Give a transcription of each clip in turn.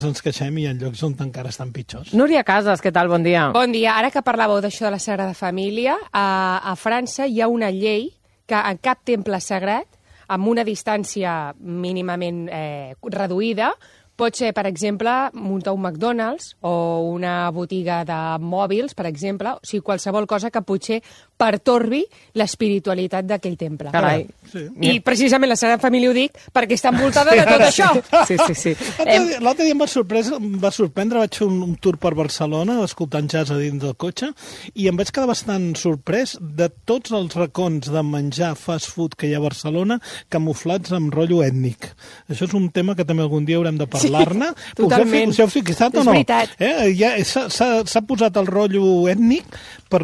ens queixem i hi ha llocs on encara estan pitjors. Núria Casas, què tal? Bon dia. Bon dia. Ara que parlàveu d'això de la Sagrada Família, a França hi ha una llei que en cap temple sagrat, amb una distància mínimament reduïda, pot ser, per exemple, muntar un McDonald's o una botiga de mòbils, per exemple, o sigui, qualsevol cosa que potser pertorbi l'espiritualitat d'aquell temple. Carai. Sí. I precisament la Sagrada Família ho dic perquè està envoltada de tot això. Sí. L'altre dia em va sorprendre, vaig fer un tour per Barcelona escoltant jazz a dins del cotxe i em vaig quedar bastant sorprès de tots els racons de menjar fast food que hi ha a Barcelona camuflats amb rotllo ètnic. Això és un tema que també algun dia haurem de parlar-ne. Totalment. Us heu fixat o no? És veritat. Ja s'ha posat el rotllo ètnic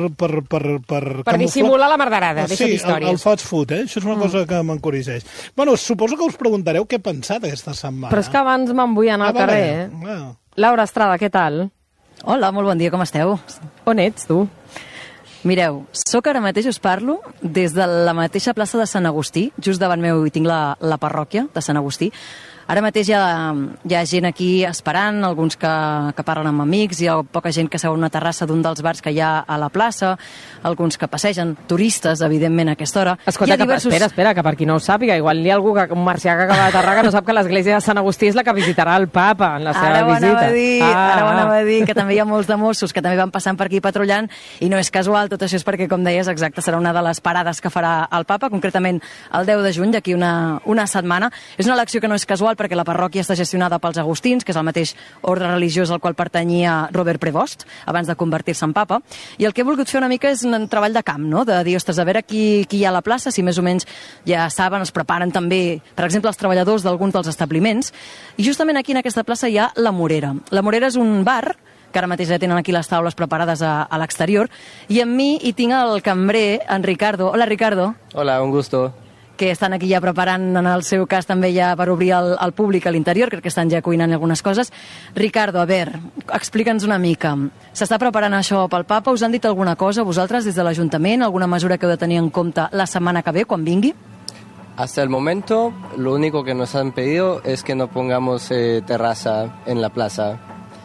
per dissimular la merderada, deixa't històries. El fast food, això és una cosa que m'encoriseix. Bueno, suposo que us preguntareu què he pensat aquesta setmana. Però és que abans me'n vull anar al carrer, Laura Estrada, què tal? Hola, molt bon dia, com esteu? On ets, tu? Mireu, sóc ara mateix, us parlo, des de la mateixa plaça de Sant Agustí, just davant meu hi tinc la parròquia de Sant Agustí. Ara mateix hi ha gent aquí esperant, alguns que parlen amb amics, hi ha poca gent que seu en una terrassa d'un dels bars que hi ha a la plaça, alguns que passegen, turistes, evidentment, a aquesta hora. Escolta, espera, que per qui no ho sàpiga, igual hi ha algú, un marcià que acaba d'aterrar que no sap que l'església de Sant Agustí és la que visitarà el papa en la seva visita. Ara ho anava a dir, que també hi ha molts de Mossos que també van passant per aquí patrullant, i no és casual, tot això és perquè, com deies, exacte, serà una de les parades que farà el papa, concretament el 10 de juny, d'aquí una setmana. És una elecció que no és casual perquè la parròquia està gestionada pels agustins, que és el mateix ordre religiós al qual pertanyia Robert Prevost, abans de convertir-se en papa, i el que he volgut fer una mica és un treball de camp, no? De dir, ostres, a veure qui hi ha a la plaça, si més o menys ja saben, es preparen també, per exemple, els treballadors d'alguns dels establiments, i justament aquí en aquesta plaça hi ha La Morera. La Morera és un bar que ara mateix ja tenen aquí les taules preparades a l'exterior, i amb mi hi tinc el cambrer, en Ricardo. Hola, Ricardo. Hola, un gusto. Que estan aquí ja preparant, en el seu cas també ja per obrir al públic a l'interior, crec que estan ja cuinant algunes coses. Ricardo, a veure, explica'ns una mica. S'està preparant això pel papa? Us han dit alguna cosa vosaltres des de l'Ajuntament? Alguna mesura que heu de tenir en compte la setmana que ve, quan vingui? Hasta el momento, lo único que nos han pedido es que no pongamos terraza en la plaza.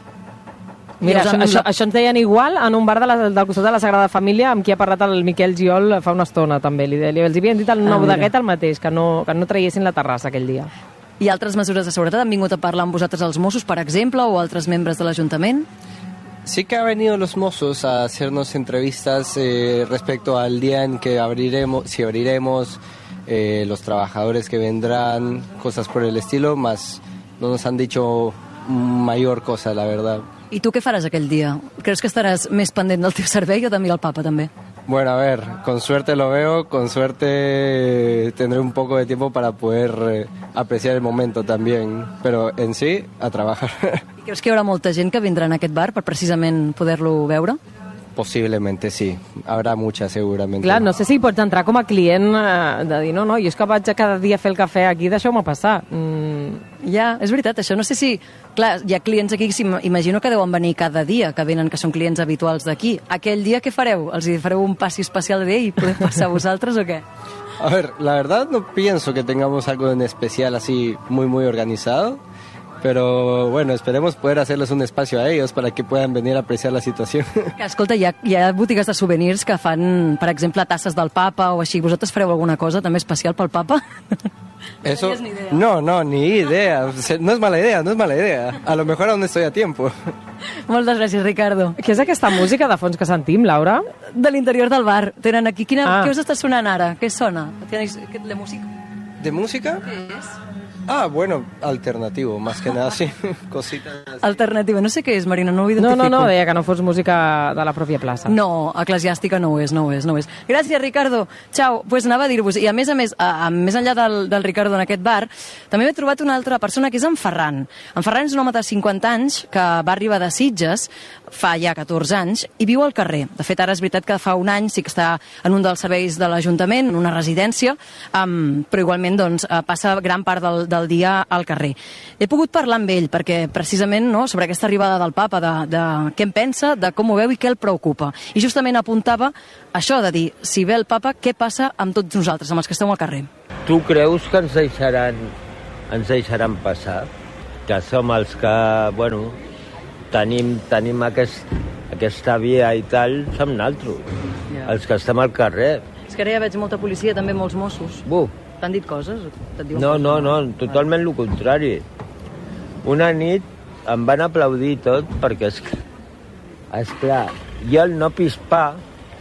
Mira, això ens deien igual en un bar del costat de la Sagrada Família amb qui ha parlat el Miquel Giol fa una estona també. Els havien dit al Bodeguet el mateix, que no traiessin la terrassa aquell dia. I altres mesures de seguretat? Han vingut a parlar amb vosaltres els Mossos, per exemple, o altres membres de l'Ajuntament? Sí que han venido los mozos a hacernos entrevistas respecto al día en que abriremos, si abriremos, los trabajadores que vendrán, cosas por el estilo, más no nos han dicho mayor cosa, la verdad. I tu què faràs aquell dia? Creus que estaràs més pendent del teu servei o de mirar el papa també? Bueno, a ver, con suerte lo veo, con suerte tendré un poco de tiempo para poder apreciar el momento también, pero en sí, a trabajar. I creus que hi haurà molta gent que vindrà en aquest bar per precisament poder-lo veure? Posiblemente sí, habrá mucha seguramente. Clar, no sé si pots entrar com a client de dir, no, jo és que vaig cada dia a fer el cafè aquí, deixeu-me passar. Ja, és veritat, això. No sé si... Clar, hi ha clients aquí que imagino que deuen venir cada dia, que venen, que són clients habituals d'aquí. Aquell dia què fareu? Els fareu un passi especial de i podeu passar vosaltres o què? A ver, la verdad no pienso que tengamos algo en especial así muy organizado. Pero bueno, esperemos poder hacerles un espacio a ellos para que puedan venir a apreciar la situación. Escolta, hi ha botigues de souvenirs que fan, per exemple, tasses del papa o així. Vosaltres fareu alguna cosa també especial pel papa? Eso, no, ni idea. No es mala idea. A lo mejor aún estoy a tiempo. Moltes gràcies, Ricardo. Què és aquesta música de fons que sentim, Laura? De l'interior del bar. Tenen aquí... Què us està sonant ara? Què sona? ¿De música? ¿De música? Què és? Ah, bueno, alternativo, más que nada, sí, cositas. Alternativa, no sé què és, Marina, no ho identifico. No, deia que no fos música de la pròpia plaça. No, eclesiàstica no ho és. Gràcies, Ricardo. Ciao. Pues anava a dir-vos, i a més, més enllà del Ricardo en aquest bar, també m'he trobat una altra persona que és en Ferran. En Ferran és un home de 50 anys que va arribar de Sitges fa ja 14 anys i viu al carrer. De fet, ara és veritat que fa un any sí que està en un dels serveis de l'Ajuntament, en una residència, però igualment doncs, passa gran part del dia al carrer. He pogut parlar amb ell perquè precisament sobre aquesta arribada del papa, de què en pensa, de com ho veu i què el preocupa. I justament apuntava això de dir, si ve el papa, què passa amb tots nosaltres, amb els que estem al carrer? Tu creus que ens deixaran passar? que som els que, bueno, tenim aquesta via i tal, som naltros, els que estem al carrer. És que ara ja veig molta policia, també molts Mossos. T'han dit coses? No, totalment el contrari. Una nit em van aplaudir tot perquè, esclar, jo al no pispar,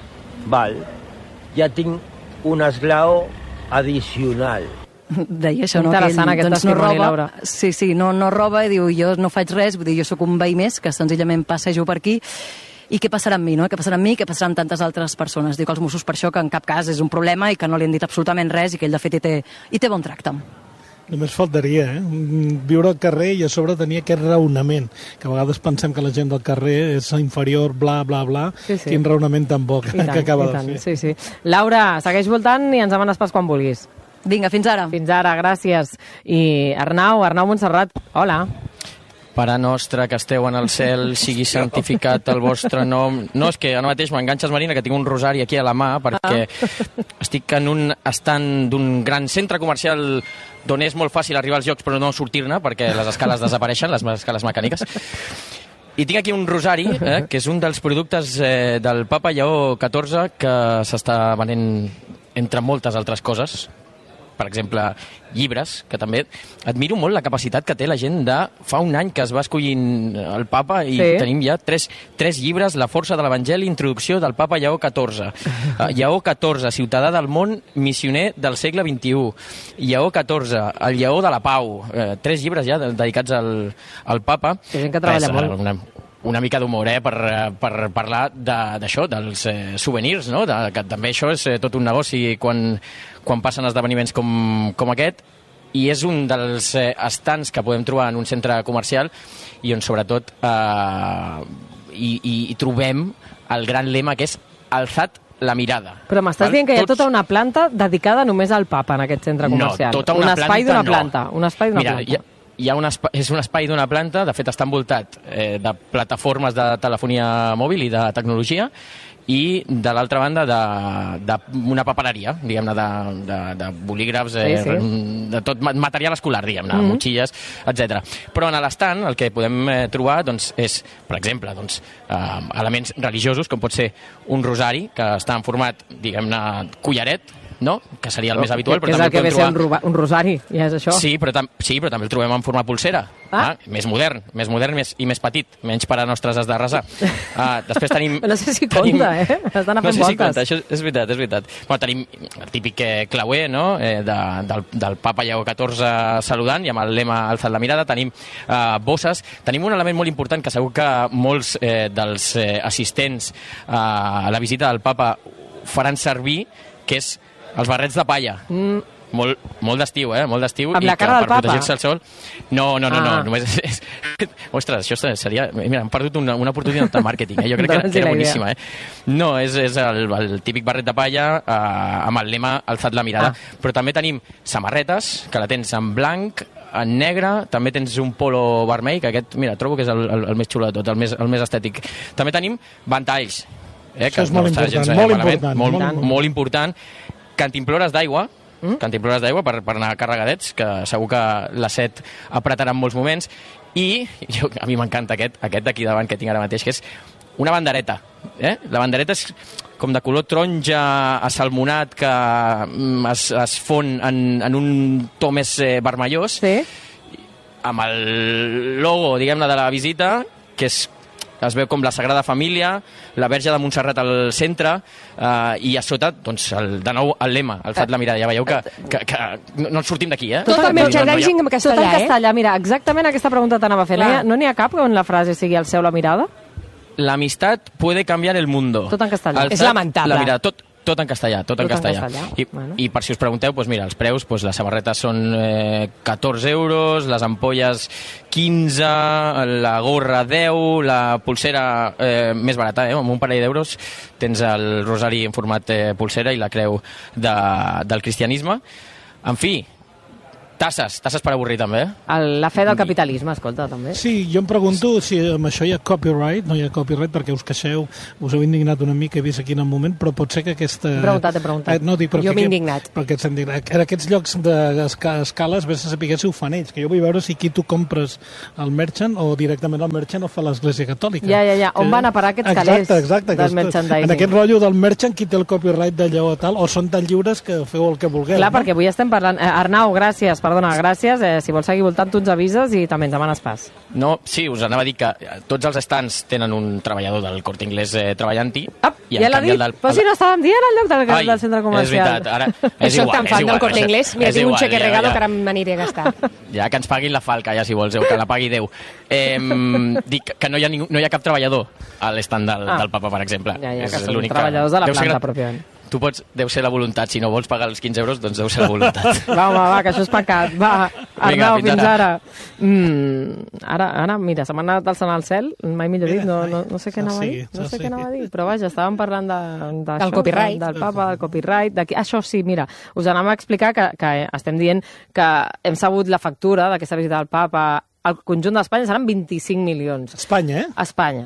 ja tinc un esglaó addicional. Deia això, no? Interessant, aquest testimoni, Laura. Sí, no roba, i diu, jo no faig res, vull dir, jo sóc un veí més que senzillament passejo per aquí. I què passarà amb mi, no? Què passarà amb mi, què passarà amb tantes altres persones? Diu que els Mossos per això que en cap cas és un problema i que no li han dit absolutament res i que ell de fet hi té bon tracte. Només faltaria, viure al carrer i a sobre tenir aquest raonament, que a vegades pensem que la gent del carrer és inferior, bla, bla, bla, sí. Quin raonament tan bo que acaba de fer. Sí. Laura, segueix voltant i ens demanes pas quan vulguis. Vinga, fins ara. Fins ara, gràcies. I Arnau Montserrat, hola. Pare nostre que esteu en el cel, sigui santificat el vostre nom. No, és que ara mateix m'enganxes, Marina, que tinc un rosari aquí a la mà, perquè estic en un estand d'un gran centre comercial d'on és molt fàcil arribar als llocs però no sortir-ne, perquè les escales desapareixen, les escales mecàniques. I tinc aquí un rosari, que és un dels productes del Papa Lleó XIV que s'està venent entre moltes altres coses. Per exemple, llibres, que també admiro molt la capacitat que té la gent de... Fa un any que es va escollint el papa i tenim ja tres llibres, La força de l'Evangeli, introducció del papa Lleó XIV. Lleó XIV, ciutadà del món, missioner del segle XXI. Lleó XIV, el Lleó de la Pau. 3 llibres ja dedicats al papa. Hi ha gent que treballa molt. Una mica d'humor, per parlar d'això, dels souvenirs, no? Que també això és tot un negoci quan passen esdeveniments com aquest, i és un dels estants que podem trobar en un centre comercial i on sobretot hi trobem el gran lema que és alçat la mirada. Però m'estàs dient que hi ha tota una planta dedicada només al papa en aquest centre comercial? No, tota una planta no. Un espai d'una planta. És un espai d'una planta, de fet està envoltat de plataformes de telefonia mòbil i de tecnologia, i de l'altra banda d'una papereria, diguem-ne, de bolígrafs, de tot material escolar, diguem-ne, motxilles, etc. Però en l'estant el que podem trobar és, per exemple, elements religiosos, com pot ser un rosari, que està en format, diguem-ne, collaret, no? Que seria el més habitual, però també el podem trobar... Que és el que ve ser un rosari, ja és això. Sí, però també el trobem en forma pulsera. Més modern i més petit, menys per a nostres has de resar. Després tenim... No sé si compta, Has d'anar fent voltes. No sé si compta, això és veritat. Bueno, tenim el típic clauer, no?, del papa Lleó XIV saludant, i amb el lema alçat la mirada. Tenim bosses. Tenim un element molt important que segur que molts dels assistents a la visita del papa faran servir, que és els barrets de palla. Molt d'estiu, molt d'estiu. Amb la cara del papa? Per protegir-se al sol. No, només és... Ostres, això seria... Mira, hem perdut una oportunitat de màrqueting, jo crec que era boníssima, No, és el típic barret de palla amb el lema alçat la mirada. Però també tenim samarretes, que la tens en blanc, en negre, també tens un polo vermell, que aquest, mira, trobo que és el més xulo de tot, el més estètic. També tenim ventalls. Això és molt important. Cantimplores d'aigua, per anar carregadets, que segur que la set apretarà en molts moments, i a mi m'encanta aquest d'aquí davant que tinc ara mateix, que és una bandereta. La bandereta és com de color taronja asalmonat, que es fon en un to més vermellós, amb el logo, diguem-ne, de la visita, que es veu com la Sagrada Família, la Verge de Montserrat al centre, i a sota, de nou, el lema, alçat la mirada. Ja veieu que no ens sortim d'aquí, Tot el merchandising en castellà, Tot en castellà, mira, exactament aquesta pregunta t'anava a fer. No n'hi ha cap on la frase sigui alceu la mirada? La amistad puede cambiar el mundo. Tot en castellà. És lamentable. La mirada, tot en castellà. I per si us pregunteu, mira, els preus, les samarretes són 14 euros, les ampolles 15, la gorra 10, la pulsera més barata, amb un parell d'euros tens el rosari en format pulsera i la creu del cristianisme. En fi, Tasses per avorrir, també. La fe del capitalisme, escolta, també. Sí, jo em pregunto si amb això hi ha copyright, no hi ha copyright perquè us queixeu, us heu indignat una mica, he vist aquí en el moment, però pot ser que aquesta... He preguntat. No, dic, jo m'he indignat. Perquè en aquests llocs d'escales, vés a saber si ho fan ells, que jo vull veure si aquí tu compres el merchant o directament el merchant ho fa l'Església Catòlica. Ja. On van a parar aquests calés del merchandising? En aquest rotllo del merchant, qui té el copyright d'allò o tal, o són tan lliures que feu el que vulgueu. Clar, perquè avui estem parlant... Arnau, gràcies. Si vols seguir voltant, tu ens avises i també ens demanes pas. No, sí, us anava a dir que tots els stands tenen un treballador del Corte Inglés treballant-hi. Ja l'ha dit? Però si no estàvem dient al lloc del centre comercial. És veritat, ara és Soc igual. tan fan del Corte Inglés. Mira, tinc un xeque regalo que ara m'aniré a gastar. Ja que ens paguin la falca, ja si vols, que la pagui Déu. Dic que no hi ha cap treballador a l'estand del papa, per exemple. Ja, que són treballadors de la planta, pròpiament. Deu ser la voluntat. Si no vols pagar els 15 euros, doncs deu ser la voluntat. Va, que això és pecat. Va, Arnau, fins ara. Ara, mira, se m'ha anat alçant al cel, mai millor dit, no sé què anava a dir, però vaja, estàvem parlant del copyright. Del papa, del copyright, això sí, mira, us anava a explicar que estem dient que hem sabut la factura d'aquesta visita del papa al conjunt d'Espanya seran 25 milions. Espanya, eh? Espanya.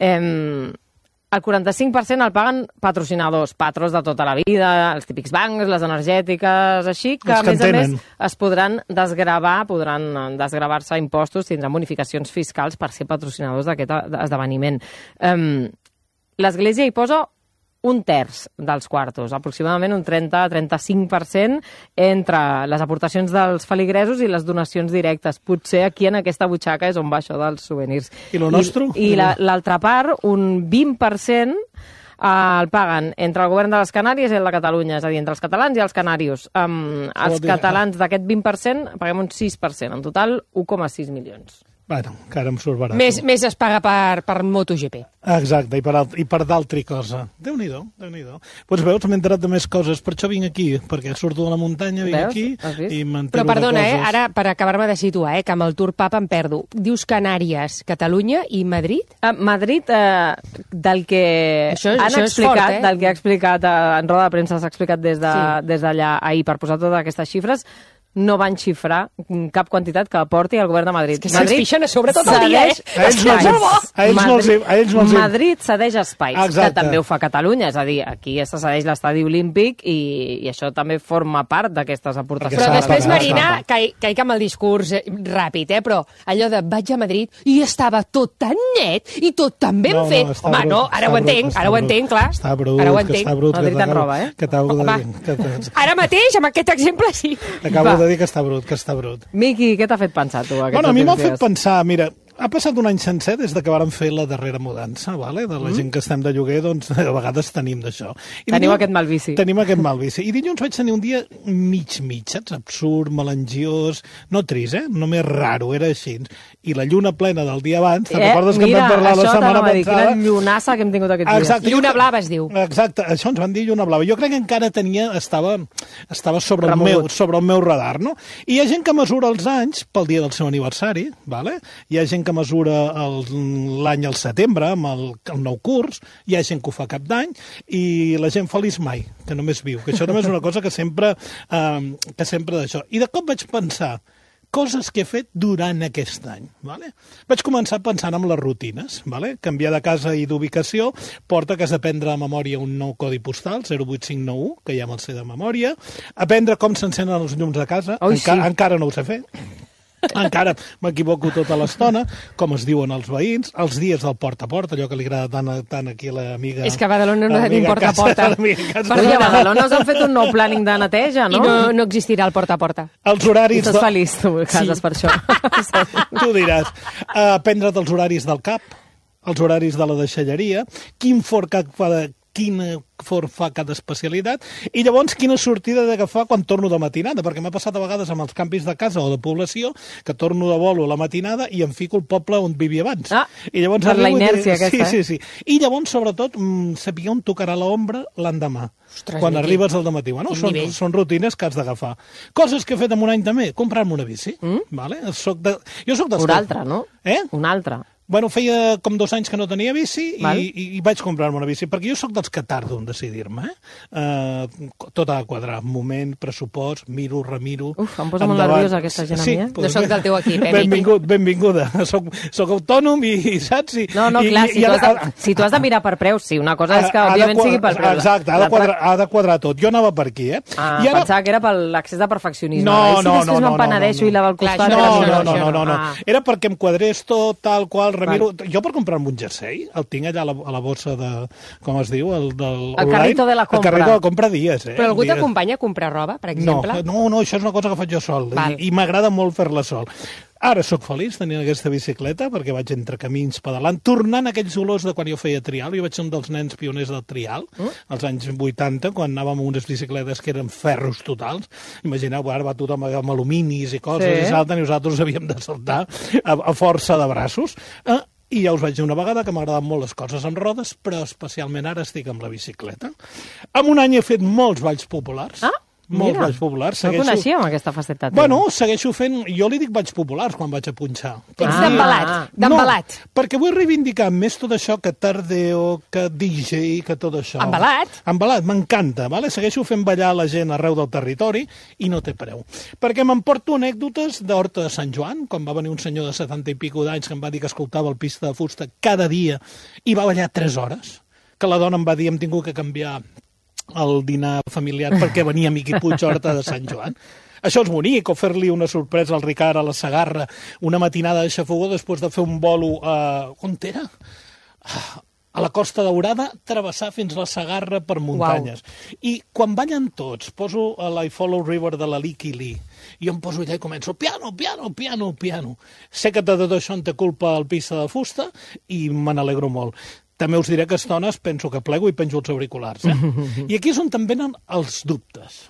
El 45% el paguen patrocinadors, patrons de tota la vida, els típics bancs, les energètiques, així, que a més es podran desgravar-se impostos, tindran bonificacions fiscals per ser patrocinadors d'aquest esdeveniment. L'Església hi posa un terç dels quartos, aproximadament un 30-35% entre les aportacions dels feligresos i les donacions directes. Potser aquí en aquesta butxaca és on va això dels souvenirs. I lo nostre? I l'altra part, un 20%, el paguen entre el govern de les Canàries i el de Catalunya, és a dir, entre els catalans i els canarios. Els catalans d'aquest 20% paguem un 6%, en total 1,6 milions. Bueno, que ara em surt barat. Més es paga per MotoGP. Exacte, i per d'altra cosa. Déu-n'hi-do, Déu-n'hi-do. Doncs veus, m'he enterat de més coses, per això vinc aquí, perquè surto de la muntanya, vinc aquí i m'entero de coses. Però perdona, ara, per acabar-me de situar, que amb el Tour Papa em perdo. Dius Canàries, Catalunya i Madrid? Madrid, del que han explicat, del que ha explicat en roda de premsa, s'ha explicat des d'allà ahir, per posar totes aquestes xifres, no van xifrar cap quantitat que aporti al govern de Madrid. És que se'ns pixen a sobre tot el dia, Madrid cedeix espais, que també ho fa Catalunya, és a dir, aquí se cedeix l'estadi olímpic i això també forma part d'aquestes aportacions. Però després, Marina, caic amb el discurs ràpid, però allò de vaig a Madrid i estava tot tan net i tot tan ben fet. Home, no, ara ho entenc, clar. Està brut, que està brut. Madrid en roba, eh? Ara mateix, amb aquest exemple, sí. Acabo de dir que està brut. Miqui, què t'ha fet pensar, tu? Bueno, a mi m'ha fet pensar, mira, ha passat un any sencer des que vàrem fer la darrera mudança, vale? De la gent que estem de lloguer, doncs a vegades tenim d'això. Tenim aquest mal vici. I dilluns vaig tenir un dia mig, saps? Absurd, melangiós, no trist, només raro, era així. I la lluna plena del dia abans, te'n recordes que en vam parlar la setmana passada? Mira, quina llunassa que hem tingut aquest dia. Exacte, lluna blava es diu. Exacte, això ens van dir lluna blava. Jo crec que encara estava sobre el meu radar, no? I hi ha gent que mesura els anys pel dia del seu aniversari, vale? Hi ha gent que mesura l'any al setembre amb el nou curs, hi ha gent que ho fa cap d'any i la gent feliç mai, que només viu, que això només és una cosa que sempre d'això. I de cop vaig pensar coses que he fet durant aquest any. Vale? Vaig començar pensant en les rutines. Vale? Canviar de casa i d'ubicació porta que has d'aprendre de memòria un nou codi postal, 08591, que ja me'l sé de memòria, aprendre com s'encenen els llums de casa, encara no ho sé fer. Encara m'equivoco tota l'estona, com es diuen els veïns, els dies del porta a porta, allò que li agrada tant aquí a l'amiga... És que a Badalona no tenim porta a porta. Perdona, a Badalona us han fet un nou planning de neteja, no? I no existirà el porta a porta. Els horaris... I estàs feliç, tu, cases per això. Tu diràs, aprendre't els horaris del CAP, els horaris de la deixalleria, quin forn fa cada especialitat, i llavors quina sortida he d'agafar quan torno de matinada, perquè m'ha passat a vegades amb els canvis de casa o de població, que torno de bolo a la matinada i em fico al poble on vivia abans. I llavors per la inèrcia aquesta, Sí. I llavors, sobretot, saber on tocarà l'ombra l'endemà. Quan arribes al dematí. Bueno, són rutines que has d'agafar. Coses que he fet en un any també, comprar-me una bici. Vale? Jo soc dels... Una altra, no? Eh? Una altra. Bueno, feia com 2 anys que no tenia bici i vaig comprar-me una bici, perquè jo sóc dels que tardo en decidir-me. Tot ha de quadrar, moment, pressupost, miro, remiro... Uf, em posa molt nerviosa aquesta gent a mi, No soc del teu equip, Benvinguda. Soc autònom i saps? No, clar, si tu has de mirar per preus, sí, una cosa és que òbviament sigui per preus. Exacte, ha de quadrar tot. Jo anava per aquí, Pensava que era per l'accés de perfeccionisme. No. I si després me'n penedeixo i la del costat... No. Era perquè em quadrés tot, tal qual, remiro... Jo per comprar-me un jersei, el tinc allà a la bossa de... Com es diu? El carrito de la compra. El carrito de la compra dies, Però algú t'acompanya a comprar roba, per exemple? No, això és una cosa que faig jo sol. I m'agrada molt fer-la sol. Ara sóc feliç tenint aquesta bicicleta perquè vaig entre camins pedalant, tornant aquells olors de quan jo feia trial. Jo vaig ser un dels nens pioners del trial, als anys 80, quan anàvem amb unes bicicletes que eren ferros totals. Imagineu, ara va tothom amb aluminis i coses, i salten, i nosaltres havíem de saltar a força de braços. I ja us vaig dir una vegada que m'agraden molt les coses amb rodes, però especialment ara estic amb la bicicleta. En un any he fet molts balls populars. Molts balls populars. No coneixíem aquesta faceta. Bueno, segueixo fent... Jo li dic balls populars quan vaig a punxar. Ets d'embalat. No, perquè vull reivindicar més tot això que tardeo, que DJ, que tot això. Embalat, m'encanta. Segueixo fent ballar la gent arreu del territori i no té preu. Perquè m'emporto anècdotes d'Horta de Sant Joan, quan va venir un senyor de 70 i pico d'anys que em va dir que escoltava el Pista de Fusta cada dia i va ballar 3 hores, que la dona em va dir hem tingut que canviar el dinar familiar perquè venia Miqui Puig a Horta de Sant Joan. Això és bonic, o fer-li una sorpresa al Ricard a la Segarra, una matinada de xafogó després de fer un bolo on era? A la Costa Daurada, travessar fins a la Segarra per muntanyes. I quan ballen tots, poso l'I Follow River de la Licky Lee, i em poso allà i començo piano. Sé que de tot això en té culpa el Pista de Fusta i me n'alegro molt. També us diré que a estones penso que plego i penjo els auriculars. I aquí és on també venen els dubtes.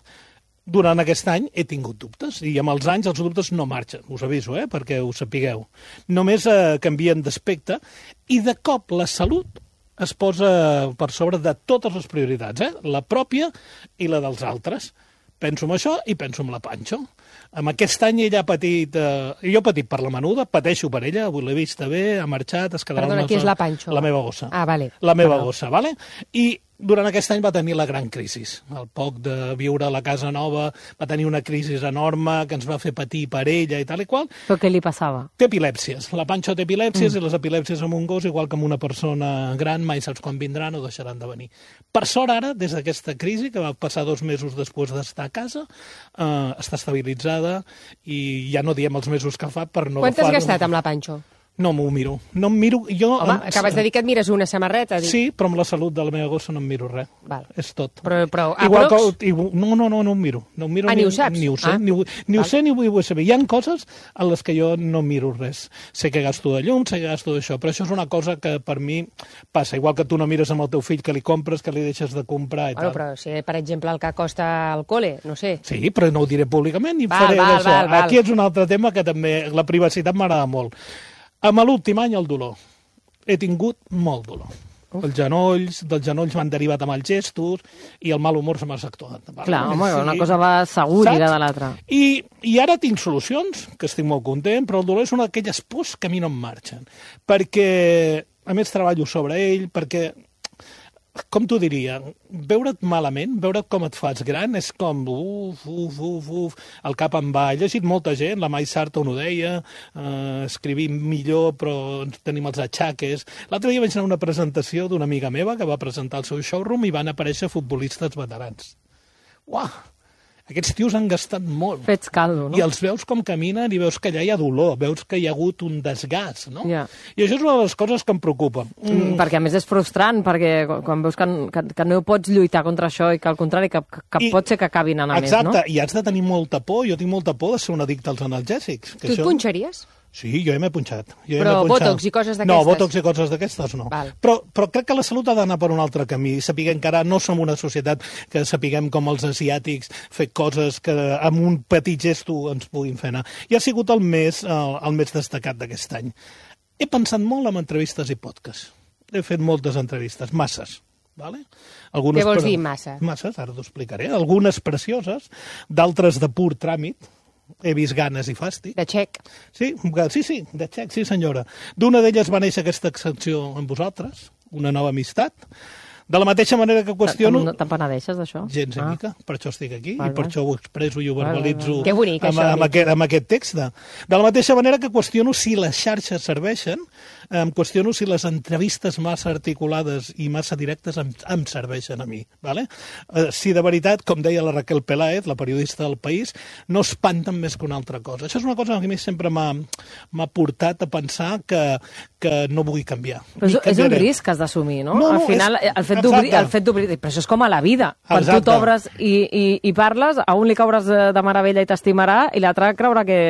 Durant aquest any he tingut dubtes, i amb els anys els dubtes no marxen, us aviso, perquè ho sapigueu. Només canvien d'aspecte, i de cop la salut es posa per sobre de totes les prioritats, la pròpia i la dels altres. Penso en això i penso en la Panxo. Amb aquest any ella ha patit... jo he patit per la menuda, pateixo per ella, avui l'he vista bé, ha marxat, es quedarà... Perdona, qui és la Panxo? La meva gossa. Vale. La meva gossa, vale? I durant aquest any va tenir la gran crisi. Al poc de viure a la casa nova va tenir una crisi enorme que ens va fer patir per ella i tal i qual. Però què li passava? Té epilèpsies. La Panxo té epilèpsies i les epilèpsies amb un gos, igual que amb una persona gran, mai saps quan vindran o deixaran de venir. Per sort ara, des d'aquesta crisi, que va passar 2 mesos després d'estar a casa, està estabilitzada i ja no diem els mesos que fa per no... Quant has gastat amb la Panxo? No m'ho miro. No em miro... Home, acabes de dir que et mires una samarreta. Sí, però amb la salut de la meva gossa no em miro res. És tot. Però igual que... No em miro. Ni ho saps? Ni ho sé, ni ho sé ni ho vull saber. Hi ha coses en les que jo no miro res. Sé que gasto de llum, sé que gasto d'això, però això és una cosa que per mi passa. Igual que tu no mires amb el teu fill que li compres, que li deixes de comprar i tal. Però si, per exemple, el que costa el cole, no sé. Sí, però no ho diré públicament i faré d'això. Aquí és un altre tema que també la privacitat m'agrada molt. Amb l'últim any, el dolor. He tingut molt dolor. Els genolls, dels genolls m'han derivat amb els gestos i el mal humor se m'ha actuat. Clar, home, una cosa va segura de l'altra. I ara tinc solucions, que estic molt content, però el dolor és una d'aquelles pors que a mi no em marxen. Perquè, a més, treballo sobre ell, perquè... Com t'ho diria? Veure't malament, veure't com et fas gran, és com el cap em va. He llegit molta gent, la Mai Sarton ho deia, escrivim millor però tenim els atxaques. L'altre dia vaig anar a una presentació d'una amiga meva que va presentar el seu showroom i van aparèixer futbolistes veterans. Uah! Aquests tios han gastat molt. Fets caldo, no? I els veus com caminen i veus que allà hi ha dolor, veus que hi ha hagut un desgast, no? Yeah. I això és una de les coses que em preocupa. Perquè a més és frustrant, perquè quan veus que no pots lluitar contra això i que al contrari, que pot ser que acabin anant més, no? Exacte, i has de tenir molta por, jo tinc molta por de ser un addicte als analgèsics. Tu et punxaries? Sí, jo ja m'he punxat. Però bòtox i coses d'aquestes? No, bòtox i coses d'aquestes no. Però crec que la salut ha d'anar per un altre camí. Sapiguem que ara no som una societat que sapiguem com els asiàtics fer coses que amb un petit gesto ens puguin fer anar. I ha sigut el més destacat d'aquest any. He pensat molt en entrevistes i podcasts. He fet moltes entrevistes, masses. Vale? Què vols dir, masses? Masses, ara t'ho explicaré. Algunes precioses, d'altres de pur tràmit. he vist ganes i fàstic. De xec. Sí, de xec, sí senyora. D'una d'elles va néixer aquesta excepció amb vosaltres, una nova amistat. De la mateixa manera que qüestiono... Te'n penedeixes d'això? Gens ni mica, per això estic aquí, i per això ho expresso i ho verbalitzo Que bonic, això, amb aquest text. De la mateixa manera que qüestiono si les xarxes serveixen, qüestiono si les entrevistes massa articulades i massa directes em serveixen a mi. Vale? Si de veritat, com deia la Raquel Peláez, la periodista del País, no espanten més que una altra cosa. Això és una cosa que a mi sempre m'ha portat a pensar que no vull canviar. Però és un risc que has d'assumir, no? Al final, el fet d'obrir... Però això és com a la vida. Quan tu t'obres i parles, a un li cauràs de meravella i t'estimarà, i l'altre creurà que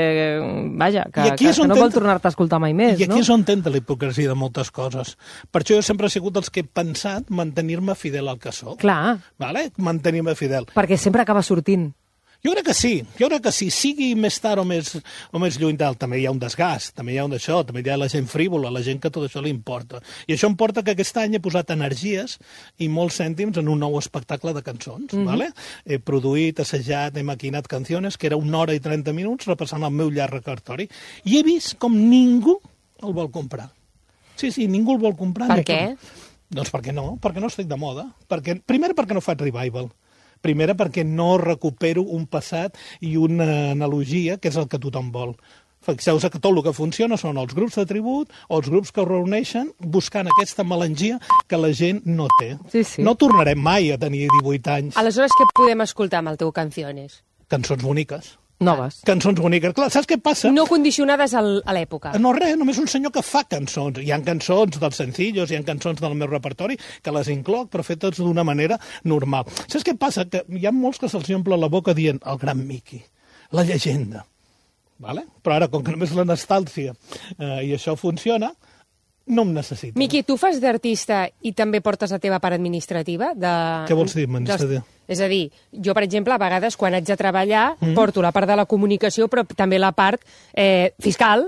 no vol tornar-te a escoltar mai més, no? I aquí és on tenta la hipocresia de moltes coses. Per això jo sempre he sigut dels que he pensat mantenir-me fidel al que soc. Clar. Vale? Mantenir-me fidel. Perquè sempre acaba sortint. Jo crec que sí, sigui més tard o més lluny tal, també hi ha un desgast, també hi ha un d'això, també hi ha la gent frívola, la gent que tot això li importa. I això em porta que aquest any he posat energies i molts cèntims en un nou espectacle de cançons, ¿vale? He produït, assajat, he maquinat canciones, que era 1 hora i 30 minuts repassant el meu llarg repertori, i he vist com ningú el vol comprar. Sí, ningú el vol comprar. Per què? Doncs perquè no estic de moda. Primer perquè no faig revival. Primera, perquè no recupero un passat i una analogia, que és el que tothom vol. Fixeu-vos que tot el que funciona són els grups de tribut o els grups que es reuneixen buscant aquesta melangia que la gent no té. Sí. No tornarem mai a tenir 18 anys. Aleshores, què podem escoltar amb el teu Canciones? Cançons boniques. Noves. Cançons boniques. Clar, saps què passa? No condicionades a l'època. No, res, només un senyor que fa cançons. Hi ha cançons dels sencillos, hi ha cançons del meu repertori, que les incloc, però fetes d'una manera normal. Saps què passa? Que hi ha molts que se'ls omple la boca dient el gran Miqui, la llegenda. Vale? Però ara, com que només la nostàlgia i això funciona, no em necessito. Miqui, tu fas d'artista i també portes la teva part administrativa? Què vols dir, administrativa? És a dir, jo, per exemple, a vegades, quan haig de treballar, porto la part de la comunicació, però també la part fiscal.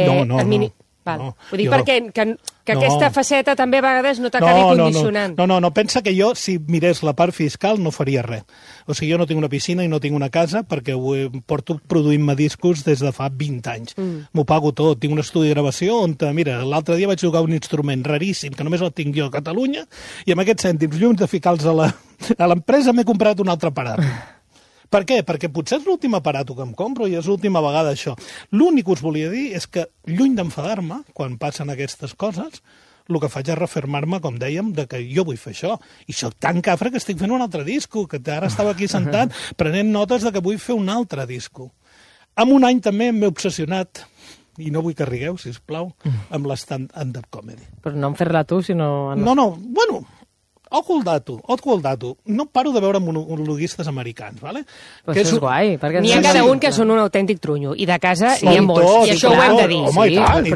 No. Ho dic perquè aquesta faceta també a vegades no t'acabi condicionant. No, pensa que jo, si mirés la part fiscal, no faria res. O sigui, jo no tinc una piscina i no tinc una casa perquè porto produint-me discos des de fa 20 anys. M'ho pago tot. Tinc un estudi de gravació on, mira, l'altre dia vaig jugar un instrument raríssim que només el tinc jo a Catalunya i amb aquests cèntims, lluny de ficar-los a l'empresa, m'he comprat un altre aparat. Per què? Perquè potser és l'últim aparato que em compro i és l'última vegada això. L'únic que us volia dir és que, lluny d'enfadar-me, quan passen aquestes coses, el que faig és refermar-me, com dèiem, de que jo vull fer això. I soc tan cafre que estic fent un altre disco, que ara estava aquí sentat prenent notes de que vull fer un altre disco. En un any també m'he obsessionat, i no vull que rigueu, sisplau, amb l'stand-up comedy. Però no en fer-la tu, sinó... Bueno... Ojo al dato. No paro de veure monologuistes americans, ¿vale? Però això és guai. N'hi ha cada un que són un autèntic trunyo, i de casa n'hi ha molts, i això ho hem de dir. Home, i tant.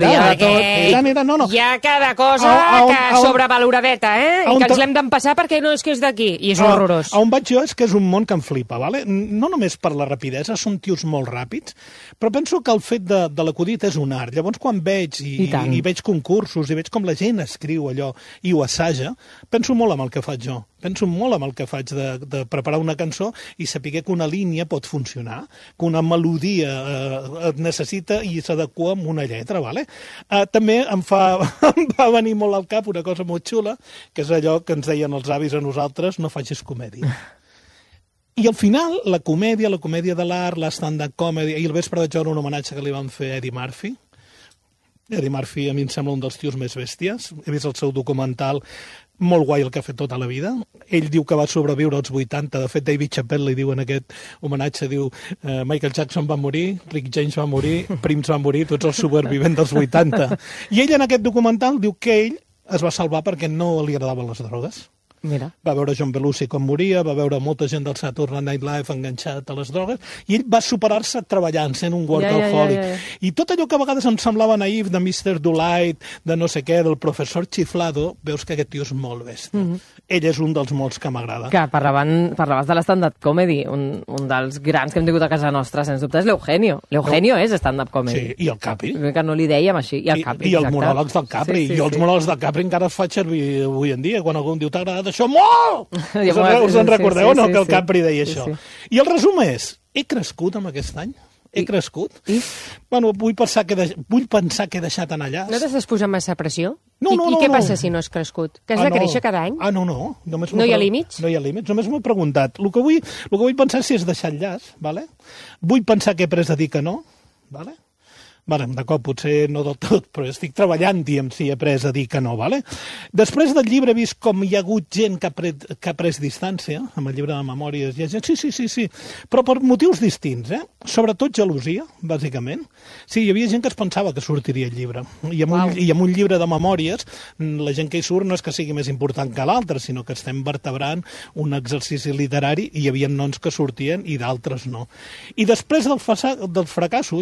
Hi ha cada cosa que sobrevaloradeta, i que ens l'hem d'empassar perquè no és que és d'aquí, i és horrorós. On vaig jo és que és un món que em flipa, ¿vale? No només per la rapidesa, són tios molt ràpids, però penso que el fet de l'acudit és un art. Llavors, quan veig i veig concursos, i veig com la gent escriu allò i ho assaja, penso molt amb el que faig jo. Penso molt amb el que faig de preparar una cançó i saber que una línia pot funcionar, que una melodia et necessita i s'adequa amb una lletra, ¿vale? També em va venir molt al cap una cosa molt xula, que és allò que ens deien els avis a nosaltres, no facis comèdia. I al final, la comèdia de l'art, la stand-up comedy, i el vespre vaig veure un homenatge que li van fer a Eddie Murphy. Eddie Murphy a mi em sembla un dels tios més bèsties. He vist el seu documental, molt guai el que ha fet tota la vida. Ell diu que va sobreviure als 80. De fet, David Chappelle li diu en aquest homenatge, diu Michael Jackson va morir, Rick James va morir, Prince va morir, tots els supervivents dels 80. I ell en aquest documental diu que ell es va salvar perquè no li agradaven les drogues. Mira. Va veure John Belushi com moria, va veure molta gent del Saturday Night Live enganxat a les drogues, i ell va superar-se treballant, sent un workaholic. I tot allò que a vegades em semblava naïf de Mr. Delight, de no sé què, del professor Chiflado, veus que aquest tio és molt bèstia. Ell és un dels molts que m'agrada. Que parlaves de l'stand-up comedy, un dels grans que hem tingut a casa nostra, sens dubte, és l'Eugenio. L'Eugenio és stand-up comedy. Sí, i el Capri. Que no li dèiem així, i el Capri. I els monòlegs del Capri. Jo els monòlegs del Capri encara els faig servir avui en dia, quan algú em diu t'ha agradat això molt! Us en recordeu o no, que el Capri deia això? I el resum és, he crescut amb aquest any, He crescut. Bueno, vull pensar que he deixat anar allà. No t'estàs posant massa pressió? No. I què passa si no has crescut? Que has de créixer cada any? No. No hi ha límits? No hi ha límits, només m'ho he preguntat. El que vull pensar és si has deixat llaç, vale? Vull pensar que he après a dir que no, vale? Vale, d'acord, potser no del tot, però estic treballant-hi amb si he après a dir que no, vale? Després del llibre he vist com hi ha hagut gent que ha pres distància, amb el llibre de memòries, hi ha gent, sí, però per motius distints, Sobretot gelosia, bàsicament. Sí, hi havia gent que es pensava que sortiria el llibre. I amb un llibre de memòries, la gent que hi surt no és que sigui més important que l'altre, sinó que estem vertebrant un exercici literari i hi havia noms que sortien i d'altres no. I després del fracasso,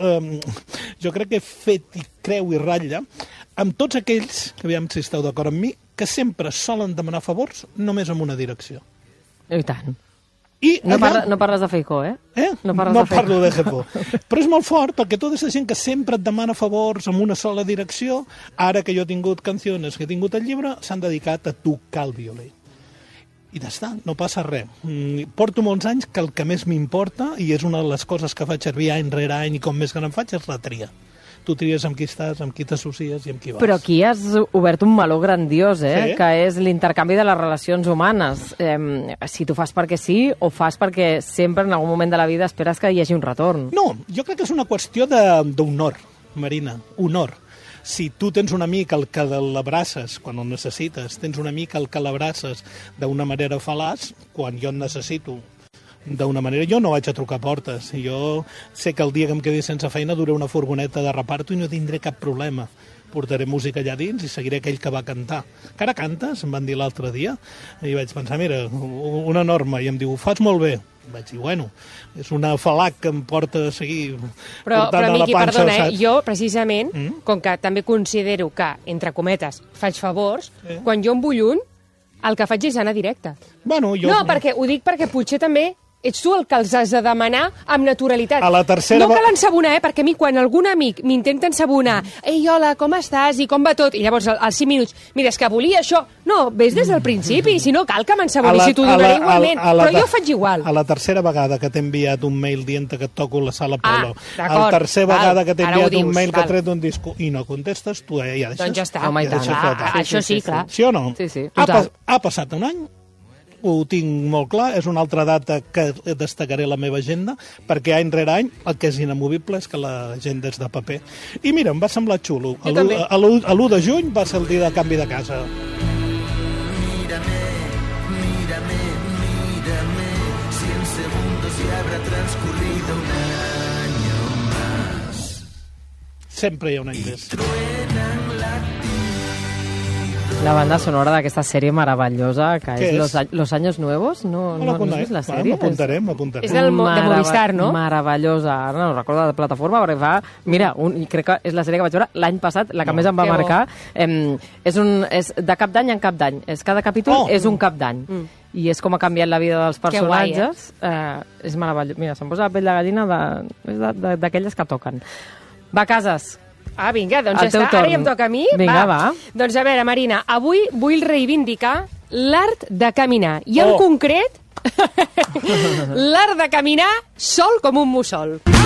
jo crec que he fet i creu i ratlla amb tots aquells, que aviam si esteu d'acord amb mi, que sempre solen demanar favors només en una direcció. I tant. I no parles de Feijó, eh? No parlo de Feijó. Però és molt fort, perquè tota aquesta gent que sempre et demana favors en una sola direcció, ara que jo he tingut canciones, que he tingut el llibre, s'han dedicat a tocar el violí. I ja està, no passa res. Porto molts anys que el que més m'importa, i és una de les coses que faig servir any rere any i com més gran faig, és la tria. Tu tries amb qui estàs, amb qui t'associes i amb qui vas. Però aquí has obert un meló grandiós, sí? Que és l'intercanvi de les relacions humanes. Si tu fas perquè sí o fas perquè sempre en algun moment de la vida esperes que hi hagi un retorn. No, jo crec que és una qüestió d'honor, Marina, honor. Si tu tens un amic al que l'abraces quan el necessites, tens un amic al que l'abraces d'una manera falaç, quan jo el necessito d'una manera... Jo no vaig a trucar portes. Jo sé que el dia que em quedi sense feina duré una furgoneta de reparto i no tindré cap problema. Portaré música allà dins i seguiré aquell que va cantar. Que ara cantes? Em van dir l'altre dia. I vaig pensar, mira, una norma. I em diu, ho fas molt bé. Vaig dir, bueno, és una falac que em porta a seguir portant a la panxa. Però, perdona, jo, precisament, com que també considero que, entre cometes, faig favors, quan jo en vull un, el que faig és anar directe. Bueno, jo... No, ho dic perquè potser també ets tu el que els has de demanar amb naturalitat. A la tercera... No cal ensabonar, perquè a mi quan algun amic m'intenta ensabonar, ei, hola, com estàs i com va tot? I llavors, als 5 minuts, mira, és que volia això. No, ves des del principi, si no cal que m'ensaboni, si t'ho donaré igualment. Però jo faig igual. A la tercera vegada que t'he enviat un mail dient que et toco la sala Polo, a la tercera vegada que t'he enviat un mail que ha tret un disco i no contestes, tu ja deixes. Doncs ja està. Això sí, clar. Sí o no? Sí. Ha passat un any, ho tinc molt clar, és una altra data que destacaré a la meva agenda, perquè any rere any el que és inamovible és que l'agenda és de paper. I mira, em va semblar xulo. L'1 de juny va ser el dia de canvi de casa. Mírame, si en segundos ya habrá transcurrido un año más. Sempre hi ha un any més. La banda sonora d'aquesta sèrie meravellosa, que és Los Años Nuevos. No has vist la sèrie? M'apuntarem. És de Movistar, no? Meravellosa. Ara no recordo de plataforma, perquè fa... Mira, crec que és la sèrie que vaig veure l'any passat, la que més em va marcar. És de cap d'any en cap d'any. Cada capítol és un cap d'any. I és com ha canviat la vida dels personatges. És meravellós. Mira, se'm posa la pell de gallina d'aquelles que toquen. Va, Casas. Vinga, doncs ja està. Ara ja em toca a mi. Vinga, va. Doncs a veure, Marina, avui vull reivindicar l'art de caminar. I en concret, l'art de caminar sol com un mussol.